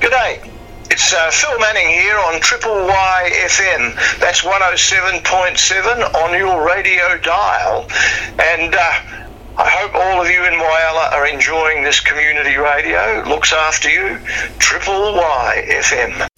G'day, it's Phil Manning here on Triple Y FM. That's 107.7 on your radio dial. And I hope all of you in Whyalla are enjoying this community radio. Looks after you. Triple Y FM.